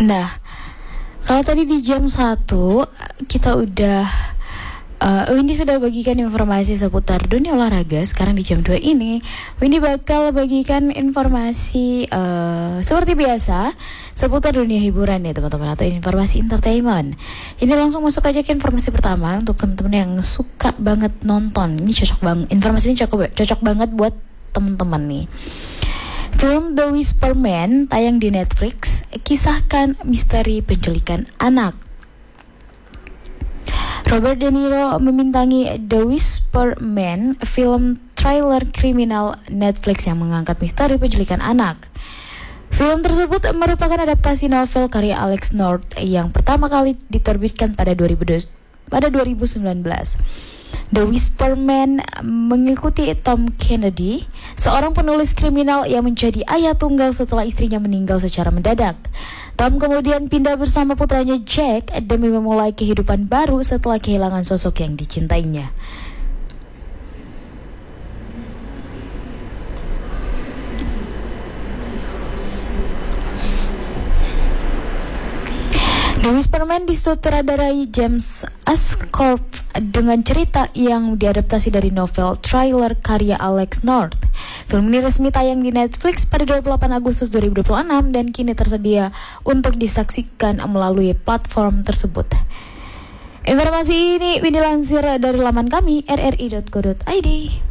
Nah, kalau tadi di jam 1 kita udah Windy sudah bagikan informasi seputar dunia olahraga. Sekarang di jam 2 ini Windy bakal bagikan informasi seperti biasa seputar dunia hiburan ya teman-teman, atau informasi entertainment. Ini langsung masuk aja ke informasi pertama untuk teman-teman yang suka banget nonton. Ini cocok banget, informasi ini cocok banget buat teman-teman nih. Film The Whisper Man tayang di Netflix, kisahkan misteri penculikan anak. Robert De Niro membintangi The Whisper Man, film thriller kriminal Netflix yang mengangkat misteri penculikan anak. Film tersebut merupakan adaptasi novel karya Alex North yang pertama kali diterbitkan pada 2019. The Whisper Man mengikuti Tom Kennedy, seorang penulis kriminal yang menjadi ayah tunggal setelah istrinya meninggal secara mendadak. Tom kemudian pindah bersama putranya Jack demi memulai kehidupan baru setelah kehilangan sosok yang dicintainya. The Whisper Man disutradarai James Ascough dengan cerita yang diadaptasi dari novel thriller karya Alex North. Film ini resmi tayang di Netflix pada 28 Agustus 2026 dan kini tersedia untuk disaksikan melalui platform tersebut. Informasi ini dilansir dari laman kami rri.co.id.